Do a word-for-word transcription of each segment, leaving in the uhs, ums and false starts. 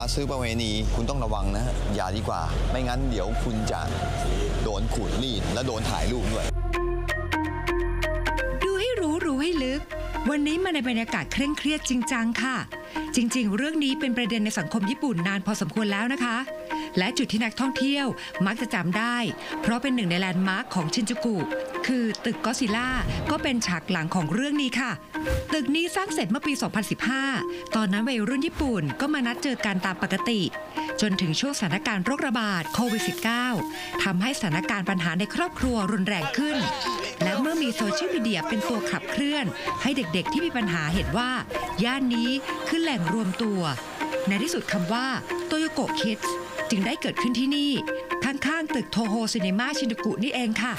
ซื้อประเวณีคุณต้องระวังนะอย่าดีกว่าไม่งั้นเดี๋ยวคุณจะโดนขูดรีดและโดนถ่ายรูปด้วยดูให้รู้รู้ให้ลึกวันนี้มาในบรรยากาศเคร่งเครียดจริงจังค่ะจริงๆเรื่องนี้เป็นประเด็นในสังคมญี่ปุ่นนานพอสมควรแล้วนะคะและจุดที่นักท่องเที่ยวมักจะจำได้เพราะเป็นหนึ่งในแลนด์มาร์คของชินจูกุคือตึกก็อดซิลล่าก็เป็นฉากหลังของเรื่องนี้ค่ะตึกนี้สร้างเสร็จเมื่อปี สองพันสิบห้า ตอนนั้นวัยรุ่นญี่ปุ่นก็มานัดเจอกันตามปกติจนถึงช่วงสถานการณ์โรคระบาดโควิด สิบเก้า ทำให้สถานการณ์ปัญหาในครอบครัวรุนแรงขึ้นและเมื่อมีโซเชียลมีเดียเป็นตัวขับเคลื่อนให้เด็กๆที่มีปัญหาเห็นว่าย่านนี้คือแหล่งรวมตัวในที่สุดคำว่าโตโยโกะคิดส์จึงได้เกิดขึ้นที่นี่ข้างๆตึกโทโฮซินิม่าชินจูกุนี่เองค่ะ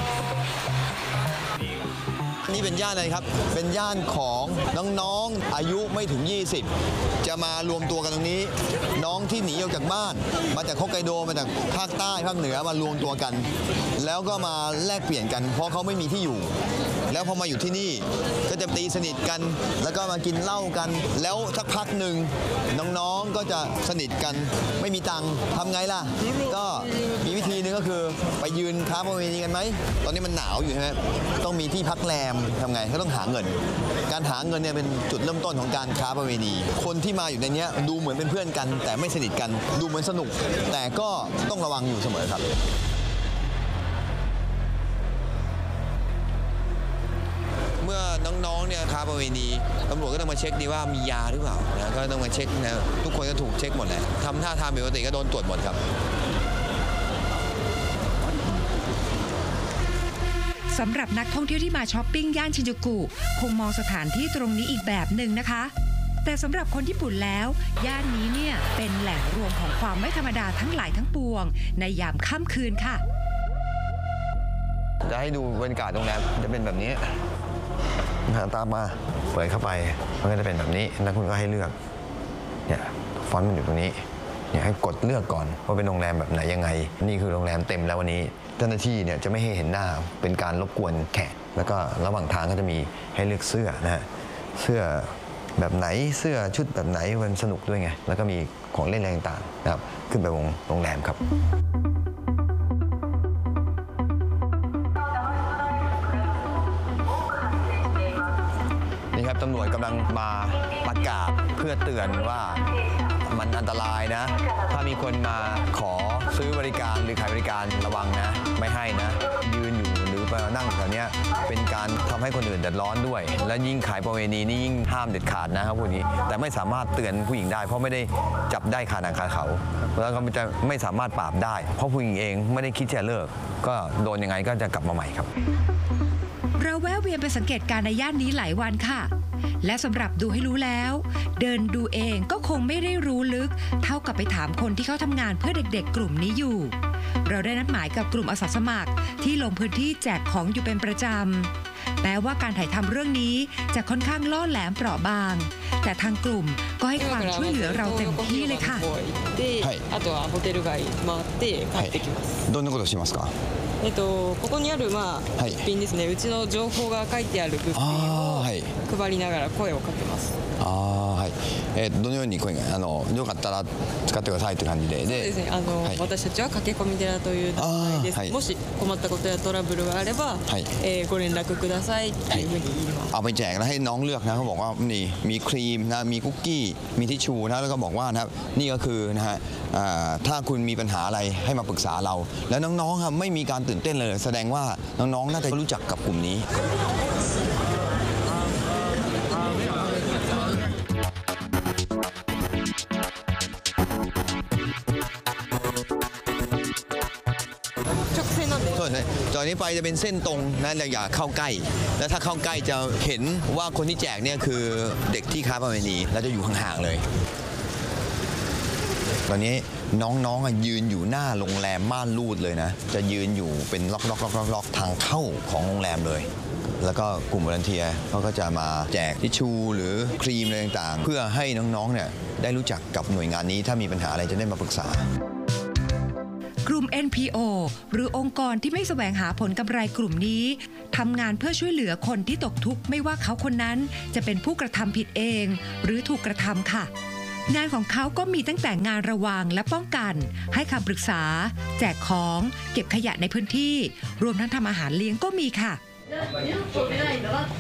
นี่เป็นย่านอะไรครับเป็นย่านของน้องๆอายุไม่ถึงยี่สิบจะมารวมตัวกันตรงนี้น้องที่หนีออกจากบ้านมาจากฮอกไกโดมาจากภาคใต้ภาคเหนือมารวมตัวกันแล้วก็มาแลกเปลี่ยนกันเพราะเขาไม่มีที่อยู่แล้วพอมาอยู่ที่นี่ก็จะตีสนิทกันแล้วก็มากินเหล้ากันแล้วสักพักหนึ่งน้องๆก็จะสนิทกันไม่มีตังค์ทำไงล่ะก็มีวิธีนึงก็คือไปยืนค้าประเวณีกันไหมตอนนี้มันหนาวอยู่ใช่ไหมต้องมีที่พักแรมทำไงก็ต้องหาเงินการหาเงินเนี่ยเป็นจุดเริ่มต้นของการค้าประเวณีคนที่มาอยู่ในนี้ดูเหมือนเป็นเพื่อนกันแต่ไม่สนิทกันดูเหมือนสนุกแต่ก็ต้องระวังอยู่เสมอครับเมื่อน้องๆเนี่ยค้าประเวณีตำรวจก็ต้องมาเช็คดีว่ามียาหรือเปล่านะก็ต้องมาเช็คนะทุกคนก็ถูกเช็คหมดแหละทำท่าทางปกติก็โดนตรวจหมดครับสำหรับนักท่องเที่ยวที่มาช้อปปิ้งย่านชินจูกุคงมองสถานที่ตรงนี้อีกแบบหนึ่งนะคะแต่สำหรับคนญี่ปุ่นแล้วย่านนี้เนี่ยเป็นแหล่งรวมของความไม่ธรรมดาทั้งหลายทั้งปวงในยามค่ำคืนค่ะจะให้ดูบรรยากาศโรงแรมจะเป็นแบบนี้ตามมาเปิดเข้าไปมันก็จะเป็นแบบนี้แล้วคุณก็ให้เลือกเนี่ยฟอนต์มันอยู่ตรงนี้เนี่ยให้กดเลือกก่อนว่าเป็นโรงแรมแบบไหนยังไงนี่คือโรงแรมเต็มแล้ววันนี้เจ้าหน้าที่เนี่ยจะไม่ให้เห็นหน้าเป็นการรบกวนแขกแล้วก็ระหว่างทางก็จะมีให้เลือกเสื้อนะฮะเสื้อแบบไหนเสื้อชุดแบบไหนมันสนุกด้วยไงแล้วก็มีของเล่นอะไรต่างๆนะครับขึ้นไปวงโรงแรมครับนี่ครับตำรวจกำลังมาประกาศเพื่อเตือนว่ามันอันตรายนะถ้ามีคนมาขอซื้อบริการหรือขายบริการระวังนะไม่ให้นะยืนอยู่หรือไปนั่งแถวนี้เป็นการทำให้คนอื่นเดือดร้อนด้วยและยิ่งขายประเวณีนี่ยิ่งห้ามเด็ดขาดนะครับพวกนี้แต่ไม่สามารถเตือนผู้หญิงได้เพราะไม่ได้จับได้ขาหนังขาเขาแล้วก็จะไม่สามารถปราบได้เพราะผู้หญิงเองไม่ได้คิดจะเลิกก็โดนยังไงก็จะกลับมาใหม่ครับเราแวะเวียนไปสังเกตการในย่านนี้หลายวันค่ะและสำหรับดูให้รู้แล้วเดินดูเองก็คงไม่ได้รู้ลึกเท่ากับไปถามคนที่เขาทำงานเพื่อเด็กๆกลุ่มนี้อยู่เราได้นัดหมายกับกลุ่มอาสาสมัครที่ลงพื้นที่แจกของอยู่เป็นประจำแม้ว่าการถ่ายทำเรื่องนี้จะค่อนข้างล่อแหลมเปราะบางแต่ทางกลุ่มก็ให้ความช่วยเหลือเราเต็มที่เลยค่ะあとはホテル街回って帰ってきます。 どんなことしますか？ えっとここにあるまあ物品ですね。うちの情報が書いてある物品を配りながら声をかけます。 ああはい。えー、どのように声があのよかったら使ってくださいって感じで。 そうですね。あの、はい、私たちは駆け込み寺という名前です。はい、もし困ったことやトラブルがあれば、はい、えー、ご連絡くださいっていうふうに言います。เอาไปแจกแล้วให้น้องเลือกนะเขาบอกว่านี่มีครีมนะมีคุกกี้มีทิชชูนะแล้วก็บอกว่านะครับนี่ก็คือนะฮะถ้าคุณมีปัญหาอะไรให้มาปรึกษาเราแล้วน้องๆครับไม่มีการตื่นเต้นเลยแสดงว่าน้องๆน่าจะรู้จักกับกลุ่มนี้ตอนนี้ไปจะเป็นเส้นตรงนะอย่าเข้าใกล้แล้วถ้าเข้าใกล้จะเห็นว่าคนที่แจกเนี่ยคือเด็กที่ค้าประเวณีแล้วจะอยู่ห่างๆเลยตอนนี้น้องๆยืนอยู่หน้าโรงแรมม่านรูดเลยนะจะยืนอยู่เป็นล็อกๆๆๆทางเข้าของโรงแรมเลยแล้วก็กลุ่มวอลันเทียร์เขาก็จะมาแจกทิชชูหรือครีมอะไรต่างๆเพื่อให้น้องๆเนี่ยได้รู้จักกับหน่วยงานนี้ถ้ามีปัญหาอะไรจะได้มาปรึกษากลุ่ม เอ็น พี โอ หรือองค์กรที่ไม่แสวงหาผลกำไรกลุ่มนี้ทำงานเพื่อช่วยเหลือคนที่ตกทุกข์ไม่ว่าเขาคนนั้นจะเป็นผู้กระทำผิดเองหรือถูกกระทำค่ะงานของเขาก็มีตั้งแต่งานระวังและป้องกัน ให้คำปรึกษา แจกของ เก็บขยะในพื้นที่ รวมทั้งทำอาหารเลี้ยงก็มีค่ะ